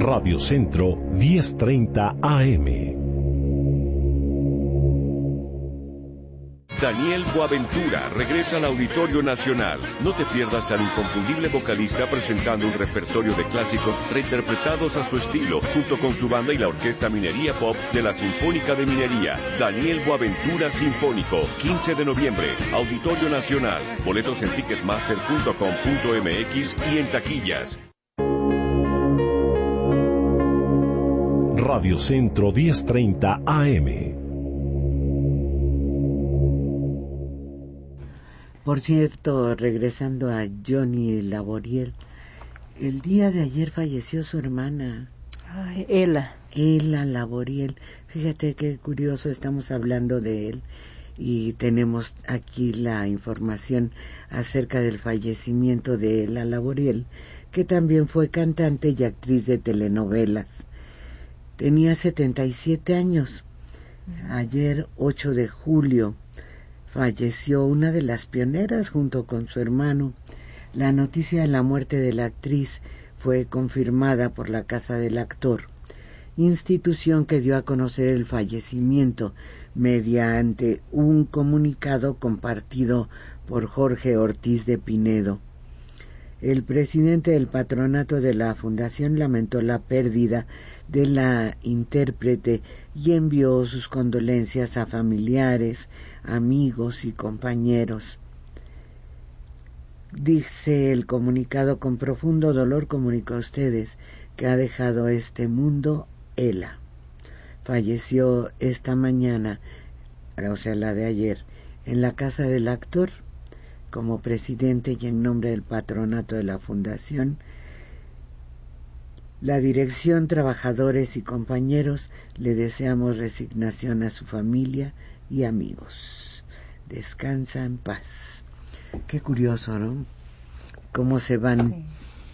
Radio Centro 1030 AM. Daniel Boaventura regresa al Auditorio Nacional. No te pierdas al inconfundible vocalista presentando un repertorio de clásicos reinterpretados a su estilo, junto con su banda y la Orquesta Minería Pop de la Sinfónica de Minería. Daniel Boaventura Sinfónico, 15 de noviembre, Auditorio Nacional. Boletos en ticketmaster.com.mx y en taquillas. Radio Centro 1030 AM. Por cierto, regresando a Johnny Laboriel, el día de ayer falleció su hermana. Ay, Ela Laboriel. Fíjate qué curioso, estamos hablando de él y tenemos aquí la información acerca del fallecimiento de Ela Laboriel, que también fue cantante y actriz de telenovelas. Tenía 77 años. Ayer, 8 de julio, falleció una de las pioneras junto con su hermano. La noticia de la muerte de la actriz fue confirmada por la Casa del Actor, institución que dio a conocer el fallecimiento mediante un comunicado compartido por Jorge Ortiz de Pinedo. El presidente del patronato de la fundación lamentó la pérdida de la intérprete y envió sus condolencias a familiares, amigos y compañeros. Dice el comunicado: con profundo dolor comunico a ustedes que ha dejado este mundo Ela. Falleció esta mañana, o sea, la de ayer, en la Casa del Actor, como presidente y en nombre del patronato de la fundación. La dirección, trabajadores y compañeros le deseamos resignación a su familia y amigos. Descansa en paz. Qué curioso, ¿no? Cómo se van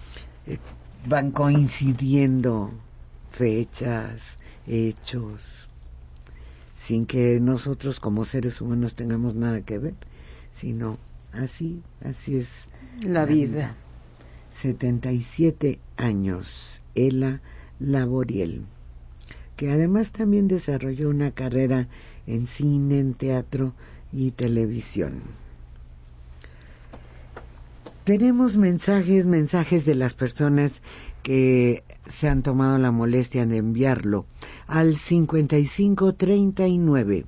coincidiendo fechas, hechos, sin que nosotros como seres humanos tengamos nada que ver, sino así es la vida. 77 años, Ela Laboriel, que además también desarrolló una carrera en cine, en teatro y televisión. Tenemos mensajes de las personas que se han tomado la molestia de enviarlo al 5539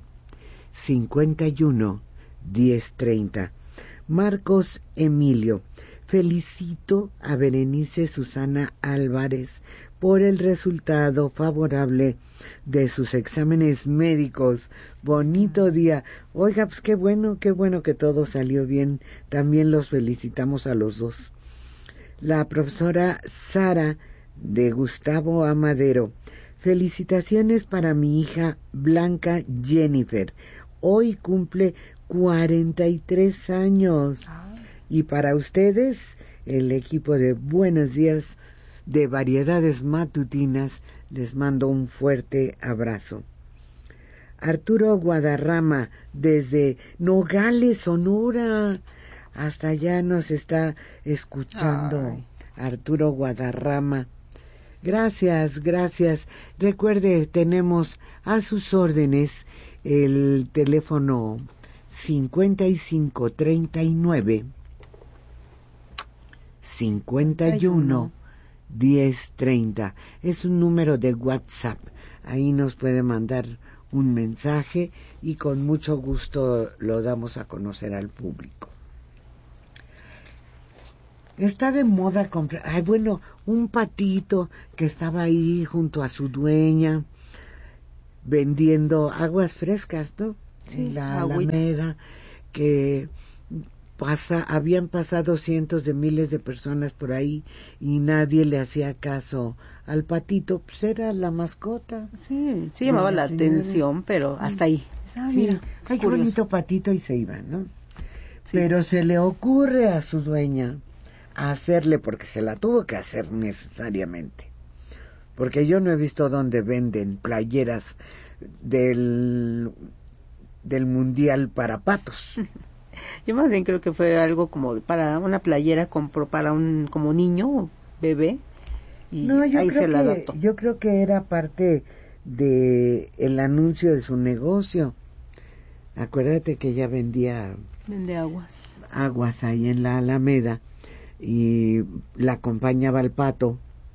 51 1030. Marcos Emilio: felicito a Berenice Susana Álvarez por el resultado favorable de sus exámenes médicos. Bonito día. Oiga, pues qué bueno que todo salió bien. También los felicitamos a los dos. La profesora Sara de Gustavo Amadero: felicitaciones para mi hija Blanca Jennifer. Hoy cumple 43 años. Y para ustedes, el equipo de Buenos Días de Variedades Matutinas, les mando un fuerte abrazo. Arturo Guadarrama, desde Nogales, Sonora, hasta allá nos está escuchando. Ay. Arturo Guadarrama, gracias. Recuerde, tenemos a sus órdenes el teléfono 5539 51 1030. Es un número de WhatsApp. Ahí nos puede mandar un mensaje y con mucho gusto lo damos a conocer al público. Está de moda comprar, un patito que estaba ahí junto a su dueña vendiendo aguas frescas, ¿no? Sí, en la Alameda, que habían pasado cientos de miles de personas por ahí y nadie le hacía caso al patito, pues era la mascota. Sí, llamaba la atención, pero hasta ahí. Mira, qué bonito patito, y se iban, ¿no? Sí. Pero se le ocurre a su dueña hacerle, porque se la tuvo que hacer necesariamente, porque yo no he visto dónde venden playeras del mundial para patos. Yo más bien creo que fue algo como para una playera, compró para un como niño, bebé, y ahí se la adoptó. Yo creo que era parte de el anuncio de su negocio. Acuérdate que ella vende aguas ahí en la Alameda y la acompañaba al Pato.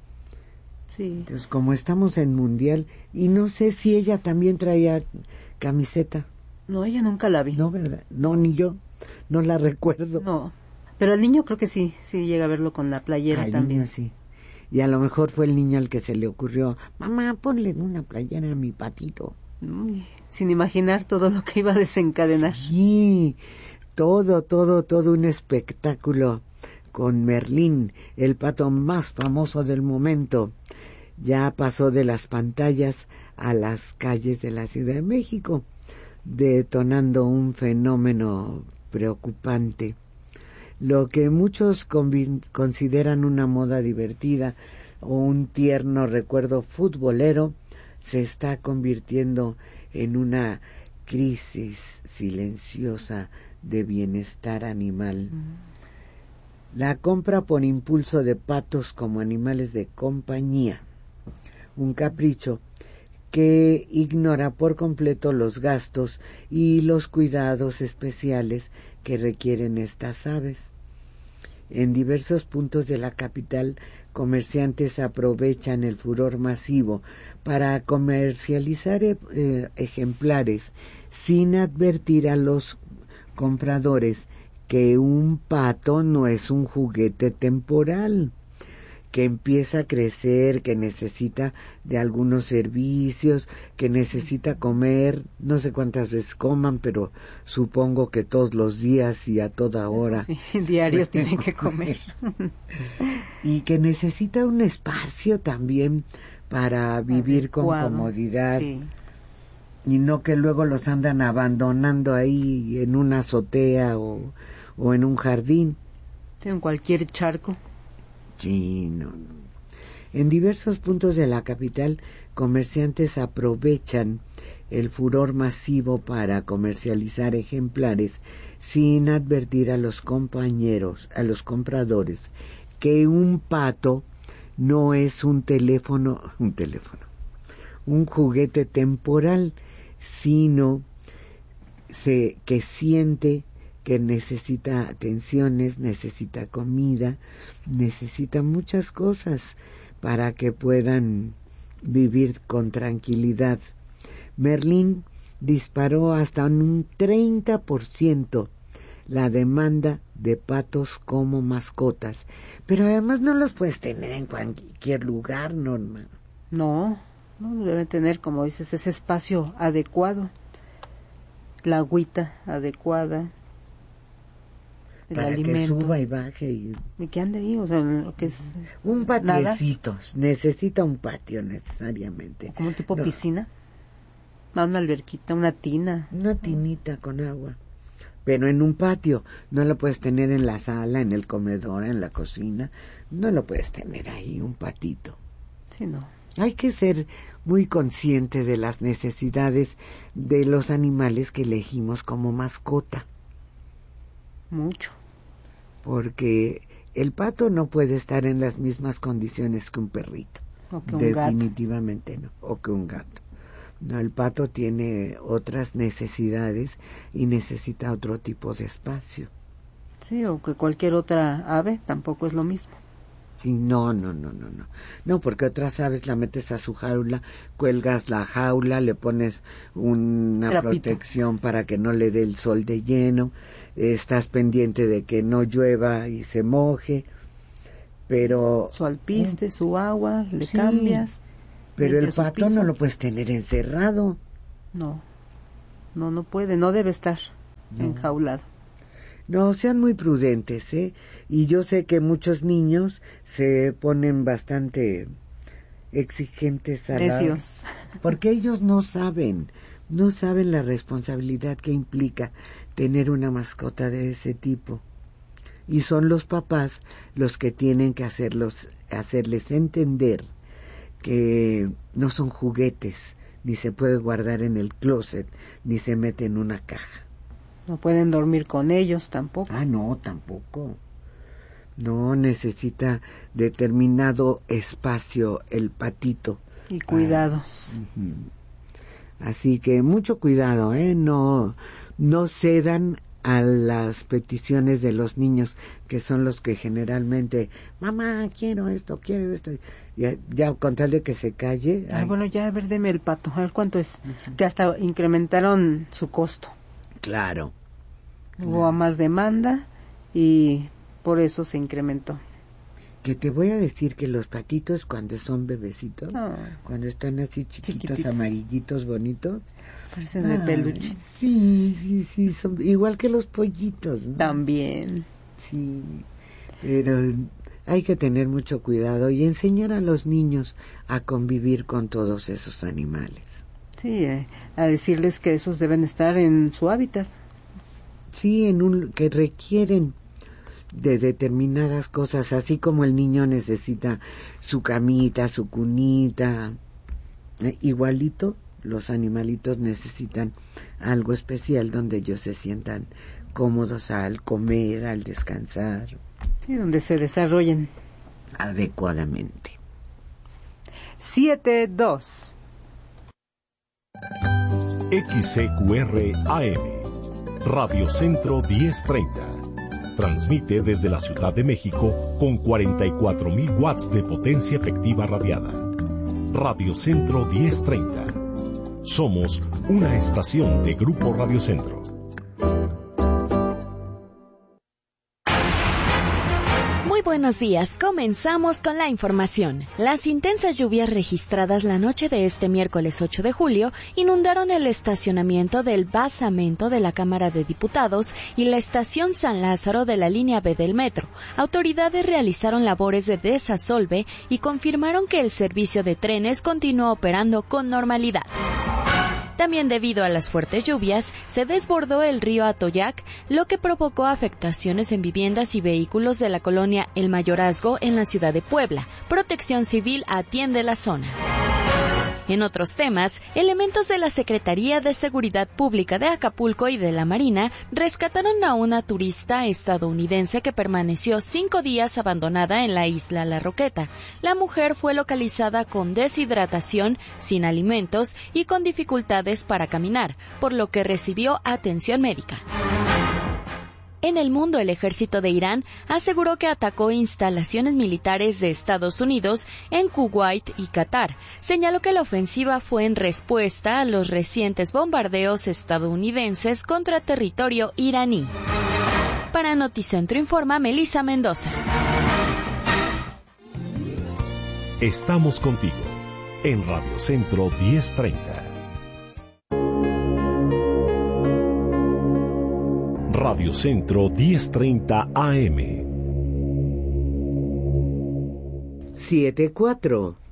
Sí. Entonces, como estamos en Mundial, y no sé si ella también traía camiseta. No, ella nunca la vi. No, ¿verdad? No, ni yo. No la recuerdo. No, pero el niño creo que sí llega a verlo con la playera también. Niño, sí. Y a lo mejor fue el niño al que se le ocurrió, mamá, ponle una playera a mi patito. Uy, sin imaginar todo lo que iba a desencadenar. Sí, todo un espectáculo con Merlín, el pato más famoso del momento. Ya pasó de las pantallas a las calles de la Ciudad de México, detonando un fenómeno preocupante. Lo que muchos consideran una moda divertida o un tierno recuerdo futbolero se está convirtiendo en una crisis silenciosa de bienestar animal. La compra por impulso de patos como animales de compañía, un capricho que ignora por completo los gastos y los cuidados especiales que requieren estas aves. En diversos puntos de la capital, comerciantes aprovechan el furor masivo para comercializar ejemplares sin advertir a los compradores que un pato no es un juguete temporal, que empieza a crecer, que necesita de algunos servicios, que necesita comer, no sé cuántas veces coman, pero supongo que todos los días y a toda hora. Eso sí, diario tienen que comer. Y que necesita un espacio también para vivir con comodidad. Sí. Y no que luego los andan abandonando ahí en una azotea o en un jardín. En cualquier charco. Sí, no. En diversos puntos de la capital, comerciantes aprovechan el furor masivo para comercializar ejemplares sin advertir a los compradores, que un pato no es un juguete temporal, sino que siente que necesita atenciones, necesita comida, necesita muchas cosas para que puedan vivir con tranquilidad. Merlín disparó hasta un 30% la demanda de patos como mascotas, pero además no los puedes tener en cualquier lugar, Norma. No deben tener, como dices, ese espacio adecuado, la agüita adecuada, el para alimento. Que suba y baje y que ande ahí, o sea, lo que es un patiecito, necesita un patio necesariamente, como un tipo piscina, una alberquita, una tinita con agua, pero en un patio. No lo puedes tener en la sala, en el comedor, en la cocina, no lo puedes tener ahí un patito. Sí, no. Hay que ser muy consciente de las necesidades de los animales que elegimos como mascota. Mucho. Porque el pato no puede estar en las mismas condiciones que un perrito. O que un definitivamente gato. No. O que un gato. No, el pato tiene otras necesidades y necesita otro tipo de espacio. Sí, o que cualquier otra ave tampoco es lo mismo. Sí, no. No, porque otras aves la metes a su jaula, cuelgas la jaula, le pones una protección para que no le dé el sol de lleno, estás pendiente de que no llueva y se moje, pero... Su alpiste, su agua, le cambias. Pero el pato no lo puedes tener encerrado. No puede, no debe estar enjaulado. No, sean muy prudentes, ¿eh? Y yo sé que muchos niños se ponen bastante exigentes a necios. Porque ellos no saben la responsabilidad que implica tener una mascota de ese tipo. Y son los papás los que tienen que hacerles entender que no son juguetes, ni se puede guardar en el closet, ni se mete en una caja. No pueden dormir con ellos tampoco. No, tampoco. No, necesita determinado espacio el patito. Y cuidados. Así que mucho cuidado, no cedan a las peticiones de los niños, que son los que generalmente, mamá, quiero esto. Ya con tal de que se calle. Bueno, ya, a ver, deme el pato, a ver cuánto es. Que hasta incrementaron su costo. Claro. Hubo más demanda y por eso se incrementó. Que te voy a decir que los patitos cuando son bebecitos, cuando están así chiquitos, amarillitos, bonitos, parecen de peluche. Sí, son igual que los pollitos, ¿no? También. Sí, pero hay que tener mucho cuidado y enseñar a los niños a convivir con todos esos animales. Sí, a decirles que esos deben estar en su hábitat. Sí, que requieren de determinadas cosas, así como el niño necesita su camita, su cunita, igualito los animalitos necesitan algo especial donde ellos se sientan cómodos al comer, al descansar. Sí, donde se desarrollen adecuadamente. 7-2 XCQR AM Radio Centro 1030 transmite desde la Ciudad de México con 44,000 watts de potencia efectiva radiada. Radio Centro 1030. Somos una estación de Grupo Radio Centro. Muy buenos días, comenzamos con la información. Las intensas lluvias registradas la noche de este miércoles 8 de julio inundaron el estacionamiento del basamento de la Cámara de Diputados y la estación San Lázaro de la línea B del metro. Autoridades realizaron labores de desasolve y confirmaron que el servicio de trenes continúa operando con normalidad. También debido a las fuertes lluvias, se desbordó el río Atoyac, lo que provocó afectaciones en viviendas y vehículos de la colonia El Mayorazgo en la ciudad de Puebla. Protección Civil atiende la zona. En otros temas, elementos de la Secretaría de Seguridad Pública de Acapulco y de la Marina rescataron a una turista estadounidense que permaneció 5 días abandonada en la isla La Roqueta. La mujer fue localizada con deshidratación, sin alimentos y con dificultades para caminar, por lo que recibió atención médica. En el mundo, el ejército de Irán aseguró que atacó instalaciones militares de Estados Unidos en Kuwait y Qatar. Señaló que la ofensiva fue en respuesta a los recientes bombardeos estadounidenses contra territorio iraní. Para Noticentro informa Melissa Mendoza. Estamos contigo en Radio Centro 1030. Radio Centro 1030 AM. 7-4.